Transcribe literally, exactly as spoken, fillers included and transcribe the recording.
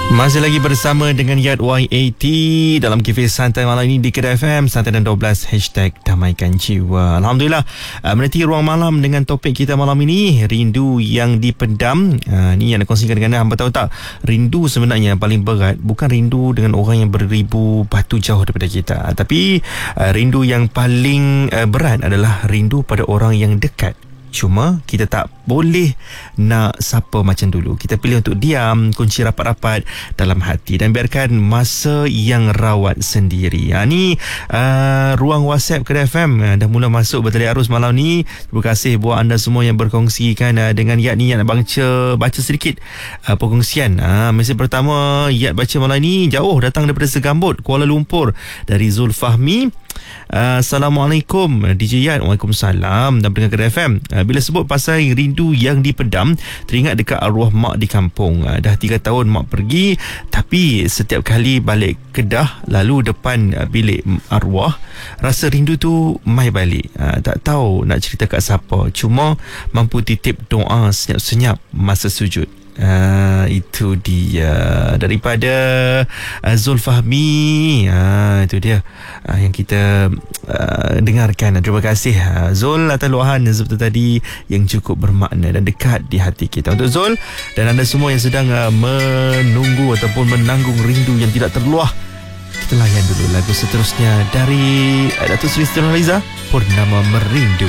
Masih lagi bersama dengan Yat Y A T dalam Cafe Santai malam ini di Kedah F M Santai dan dua belas hashtag Damaikan Jiwa. Alhamdulillah, uh, menanti ruang malam dengan topik kita malam ini, rindu yang dipendam. Uh, ni yang nak kongsikan dengan anda. Hamba tahu tak, rindu sebenarnya yang paling berat bukan rindu dengan orang yang beribu batu jauh daripada kita, tapi uh, rindu yang paling uh, berat adalah rindu pada orang yang dekat. Cuma kita tak boleh nak sapa macam dulu. Kita pilih untuk diam, kunci rapat-rapat dalam hati dan biarkan masa yang rawat sendiri. Ha, ni uh, ruang WhatsApp Kedah F M uh, dah mula masuk bertali arus malam ni. Terima kasih buat anda semua yang berkongsikan uh, dengan Yat ni. Yat nak baca, baca sedikit uh, perkongsian. Uh, mesej pertama Yat baca malam ni jauh datang daripada Segambut, Kuala Lumpur, dari Zul Fahmi. Uh, Assalamualaikum D J Yat. Waalaikumsalam. Dan pendengar Kedah F M, uh, bila sebut pasal rindu yang dipendam, teringat dekat arwah mak di kampung. uh, Dah tiga tahun mak pergi, tapi setiap kali balik Kedah, lalu depan uh, bilik arwah, rasa rindu tu mai balik. uh, Tak tahu nak cerita kat siapa, cuma mampu titip doa senyap-senyap masa sujud. Uh, itu dia daripada uh, Zul Fahmi. uh, Itu dia uh, yang kita uh, dengarkan. Terima kasih uh, Zul atas luahan seperti tadi yang cukup bermakna dan dekat di hati kita. Untuk Zul dan anda semua yang sedang uh, menunggu ataupun menanggung rindu yang tidak terluah, kita layan dulu lagu seterusnya dari uh, Datuk Seri Siti Nurhaliza, Purnama Merindu.